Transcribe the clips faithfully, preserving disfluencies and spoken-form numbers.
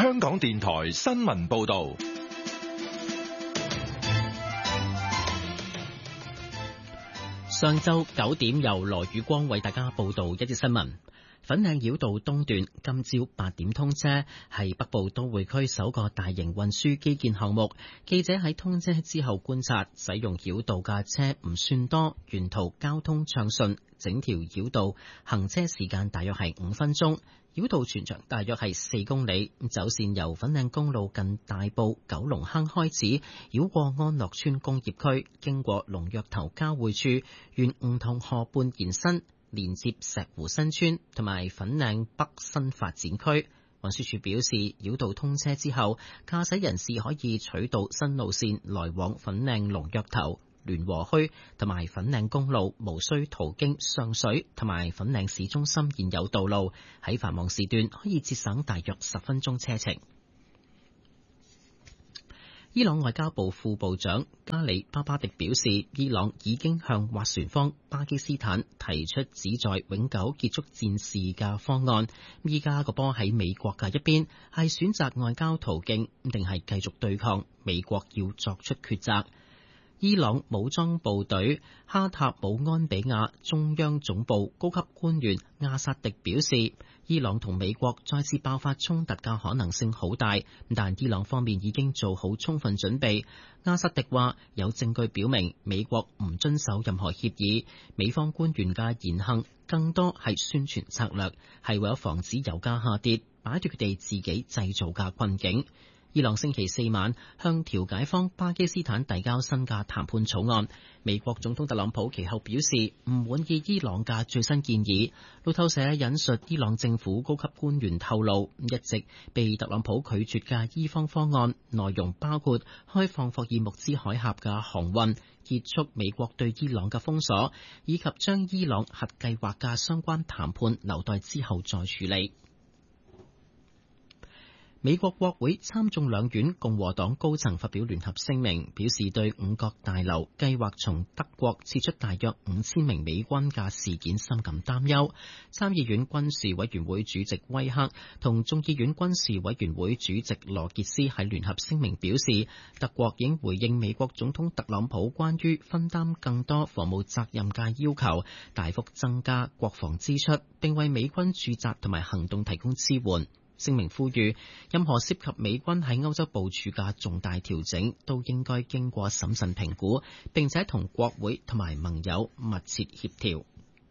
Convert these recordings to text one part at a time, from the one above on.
香港電台新聞報道。 上晝九點，由羅宇光為大家報道一節新聞。粉嶺繞道東段今朝八點通車，係北部都會區首個大型運輸基建項目。記者喺通車之後觀察，使用繞道嘅車唔算多，沿途交通暢順，整條繞道行車時間大約係五分鐘。繞道全長大約係四公里，走線由粉嶺公路近大埔九龍坑開始，繞過安樂村工業區，經過龍躍頭交匯處，沿梧桐河畔延伸，連接石湖新村同埋粉嶺北新發展區。運輸署表示，繞道通車之後，駕駛人士可以取道新路線來往粉嶺龍躍頭、聯和墟同埋粉嶺公路，無需途經上水同埋粉嶺市中心現有道路，喺繁忙時段可以節省大約十分鐘車程。伊朗外交部副部長加里巴巴迪表示，伊朗已經向斡旋方巴基斯坦提出旨在永久結束戰事嘅方案。依家個波喺美國嘅一邊，係選擇外交途徑定係繼續對抗，美國要作出抉擇。伊朗武裝部隊哈塔姆安比亞中央總部高級官員阿薩迪表示，伊朗同美國再次爆發衝突嘅可能性好大，但伊朗方面已經做好充分準備。阿薩迪話，有證據表明美國唔遵守任何協議，美方官員嘅言行更多係宣傳策略，係為咗防止油價下跌，擺脫佢哋自己製造嘅困境。伊朗星期四晚向調解方巴基斯坦遞交新嘅談判草案。美國總統特朗普其後表示唔滿意伊朗嘅最新建議。路透社引述伊朗政府高級官員透露，一直被特朗普拒絕嘅伊方方案內容包括開放霍爾木茲海峽嘅航運、結束美國對伊朗嘅封鎖，以及將伊朗核計劃嘅相關談判留待之後再處理。美國國會參眾兩院共和黨高層發表聯合聲明，表示對五角大樓計劃從德國撤出大約五千名美軍嘅事件深感擔憂。參議院軍事委員會主席威克同眾議院軍事委員會主席羅傑斯喺聯合聲明表示，德國已經回應美國總統特朗普關於分擔更多防務責任嘅要求，大幅增加國防支出，並為美軍駐紮同埋行動提供支援。聲明呼籲，任何涉及美軍喺歐洲部署嘅重大調整，都應該經過審慎評估，並且同國會同埋盟友密切協調。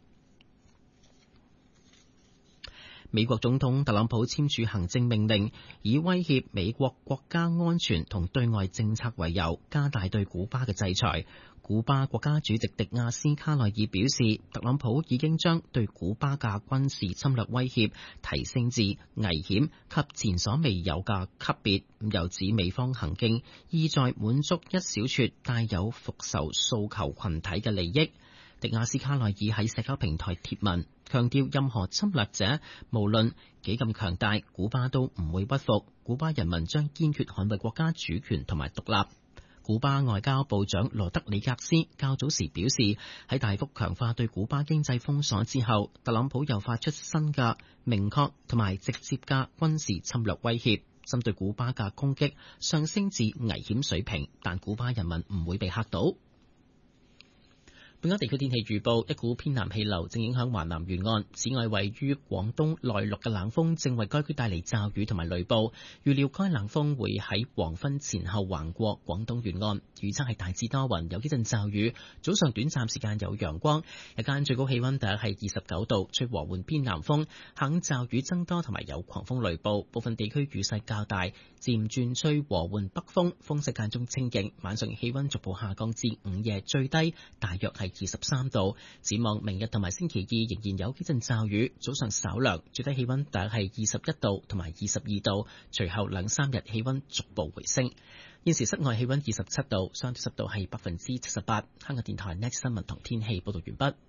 美國總統特朗普簽署行政命令，以威脅美國國家安全同對外政策為由，加大對古巴嘅制裁。古巴國家主席迪亞斯卡內爾表示，特朗普已經將對古巴嘅軍事侵略威脅提升至危險及前所未有嘅級別，又指美方行徑意在滿足一小撮帶有復仇訴求群體嘅利益。迪亞斯卡內爾喺社交平台貼文，強調任何侵略者無論幾咁強大，古巴都唔會屈服，古巴人民將堅決捍衛國家主權同埋獨立。古巴外交部長羅德里格斯較早時表示，喺大幅強化對古巴經濟封鎖之後，特朗普又發出新嘅明確同埋直接嘅軍事侵略威脅，針對古巴嘅攻擊上升至危險水平，但古巴人民唔會被嚇到。本港地區天氣預報，一股偏南氣流正影響華南沿岸，此外位於廣東內陸嘅冷鋒正為該區帶嚟驟雨同埋雷暴，預料該冷鋒會喺黃昏前後橫過廣東沿岸，預測係大致多雲，有幾陣驟雨，早上短暫時間有陽光，日間最高氣溫大約係二十九度，吹和緩偏南風，下午驟雨增多同埋有狂風雷暴，部分地區雨勢較大，漸轉吹和緩北風，風勢間中清勁，晚上氣溫逐步下降至午夜最低大約係二十三度。展望明日同埋星期二仍然有幾陣驟雨，早上稍涼，最低氣溫大約係二十一度同埋二十二度，隨後兩三日氣溫逐步回升。現時室外氣溫二十七度，相對濕度係百分之七十八。香港電台 Next 新聞同天氣報道完畢。